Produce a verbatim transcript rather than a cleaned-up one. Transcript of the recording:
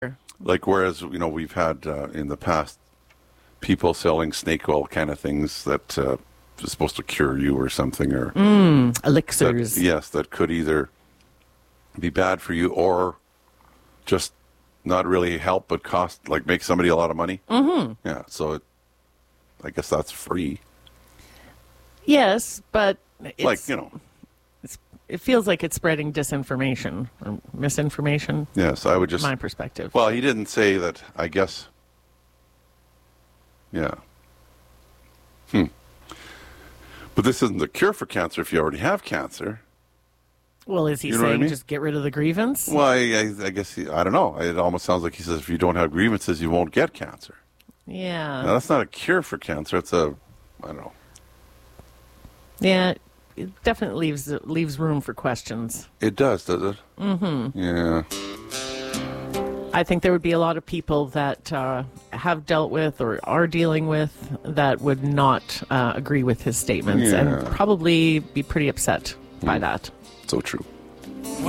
Like, whereas, you know, we've had uh, in the past people selling snake oil kind of things that uh, is supposed to cure you or something, or mm, elixirs. That, yes, that could either be bad for you or just not really help, but cost, like make somebody a lot of money. Mm-hmm. Yeah, so it, I guess that's free. Yes, but it's, like, you know, it's, it feels like it's spreading disinformation or misinformation. Yes, I would just... My perspective. Well, he didn't say that, I guess. Yeah. Hmm. But this isn't the cure for cancer if you already have cancer. Well, is he You know saying what I mean? just get rid of the grievance? Well, I, I, I guess, he, I don't know. It almost sounds like he says if you don't have grievances, you won't get cancer. Yeah. Now, that's not a cure for cancer. It's a, I don't know. Yeah, it definitely leaves leaves room for questions. It does, does it? Mm-hmm. Yeah. I think there would be a lot of people that uh, have dealt with or are dealing with that would not uh, agree with his statements Yeah. and probably be pretty upset by Mm. that. So true.